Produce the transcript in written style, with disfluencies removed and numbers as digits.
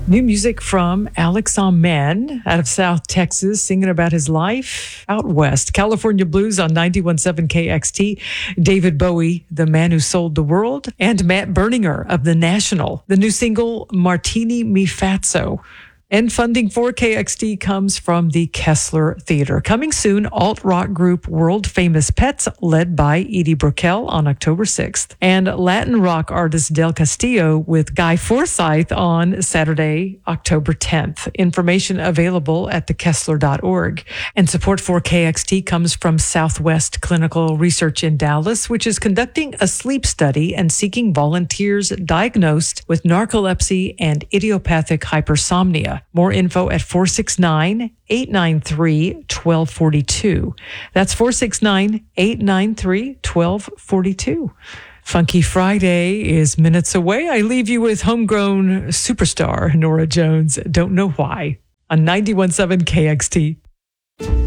New music from Alex Amen out of South Texas, singing about his life out west. California Blues on 91.7 KXT. David Bowie, The Man Who Sold the World. And Matt Berninger of The National. The new single, Martini Mi Fazzo. And funding for KXT comes from the Kessler Theater. Coming soon, alt-rock group World Famous Pets, led by Edie Brickell on October 6th. And Latin rock artist Del Castillo with Guy Forsyth on Saturday, October 10th. Information available at thekessler.org. And support for KXT comes from Southwest Clinical Research in Dallas, which is conducting a sleep study and seeking volunteers diagnosed with narcolepsy and idiopathic hypersomnia. More info at 469-893-1242. That's 469-893-1242. Funky Friday is minutes away. I leave you with homegrown superstar Norah Jones, Don't Know Why, on 91.7 KXT.